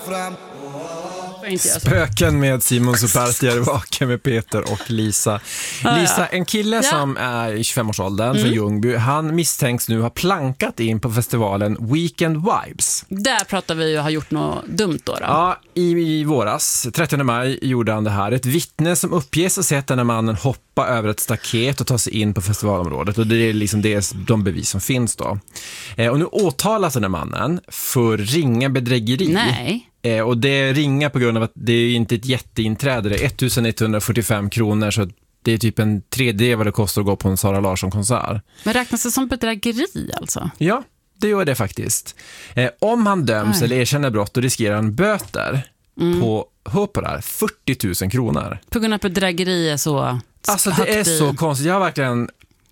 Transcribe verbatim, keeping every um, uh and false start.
fram. Spöken med Simon Superstier, Vaken med Peter och Lisa. Lisa, en kille ja. som är i tjugofem-årsåldern mm. från Ljungby, han misstänks nu ha plankat in på festivalen Weekend Vibes. Där pratar vi ju har gjort något dumt då. då. Ja, i, i våras, trettionde maj, gjorde han det här. Ett vittne som uppges ha sett den här mannen hoppa över ett staket och ta sig in på festivalområdet. Och det är liksom det, de bevis som finns då. Eh, och nu åtalas den här mannen för ringa bedrägeri. Nej. Eh, och det är ringa på grund av att det är inte ett jätteinträde. Det är ettusenetthundrafyrtiofem kronor, så det är typ en tredjedel vad det kostar att gå på en Sara Larsson-konsert. Men räknas det som bedrägeri alltså? Ja, det gör det faktiskt. Eh, om han döms Nej. eller erkänner brott, då riskerar han böter mm. på, hör på det här, fyrtio tusen kronor. På grund av att bedrägeri är så... Alltså det är så konstigt. Jag har verkligen